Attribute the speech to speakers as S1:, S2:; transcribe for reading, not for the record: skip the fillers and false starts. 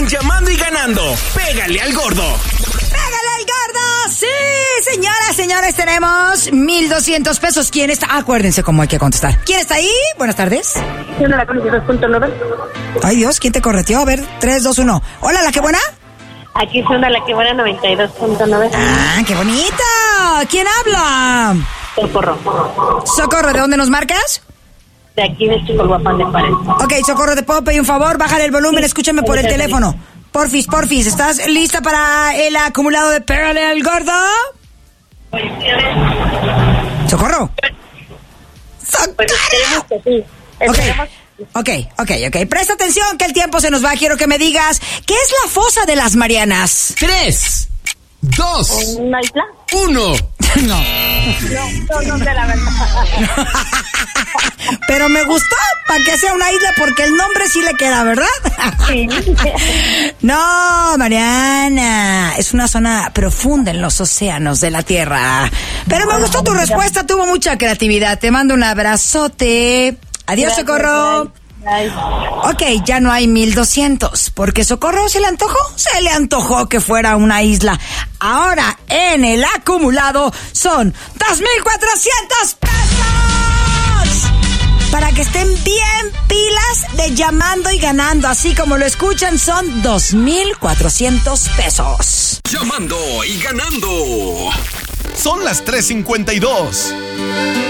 S1: en Llamando y Ganando. Pégale al gordo.
S2: ¡Pégale al gordo! ¡Sí! Señoras, señores, tenemos 1,200 pesos. ¿Quién está? Acuérdense cómo hay que contestar. ¿Quién está ahí? Buenas tardes.
S3: Hola, la 92.9.
S2: Ay, Dios, ¿quién te correteó? A ver, 3, 2, 1. Hola, ¿la que buena?
S3: Aquí suena la que buena 92.9.
S2: Ah, qué bonito. ¿Quién habla?
S3: Socorro.
S2: Socorro, ¿de dónde nos marcas?
S3: De aquí de Chicolhuapan de Pared.
S2: Ok, Socorro, te puedo pedir un favor, bájale el volumen, escúchame por el teléfono. Porfis, ¿estás lista para el acumulado de Pégale al gordo? Socorro.
S3: Pues esperemos que sí. Esperemos.
S2: Ok. Presta atención que el tiempo se nos va. Quiero que me digas, ¿qué es la fosa de las Marianas?
S1: 3, 2,
S3: ¿Una isla?
S1: 1.
S2: No.
S3: No sé la verdad.
S2: Pero me gustó para que sea una isla porque el nombre sí le queda, ¿verdad?
S3: Sí.
S2: No, Mariana, es una zona profunda en los océanos de la Tierra. Pero me gustó tu respuesta, tuvo mucha creatividad. Te mando un abrazote. Adiós, Socorro.
S3: Ay.
S2: Ok, ya no hay 1,200, porque Socorro se le antojó que fuera una isla. Ahora, en el acumulado, son 2,400 pesos. Para que estén bien pilas de Llamando y Ganando, así como lo escuchan, son 2,400 pesos.
S1: Llamando y Ganando.
S4: Son las 3:52.